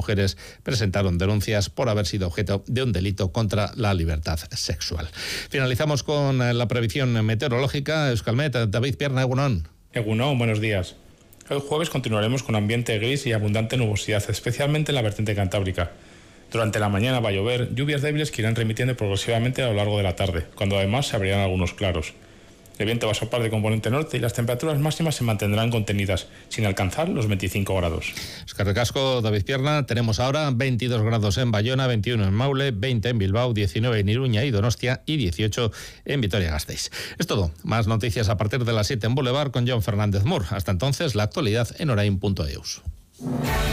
mujeres presentaron denuncias por haber sido objeto de un delito contra la libertad sexual. Finalizamos con la previsión meteorológica. Euskalmet, David Pierna, Egunon. Egunon, buenos días. El jueves continuaremos con ambiente gris y abundante nubosidad, especialmente en la vertiente cantábrica. Durante la mañana va a llover, lluvias débiles que irán remitiendo progresivamente a lo largo de la tarde, cuando además se abrirán algunos claros. El viento va a soplar de componente norte y las temperaturas máximas se mantendrán contenidas, sin alcanzar los 25 grados. Eskerrik asko, David Pierna. Tenemos ahora 22 grados en Bayona, 21 en Maule, 20 en Bilbao, 19 en Iruña y Donostia y 18 en Vitoria-Gasteiz. Es todo. Más noticias a partir de las 7 en Boulevard con John Fernández Mur. Hasta entonces, la actualidad en orain.eus.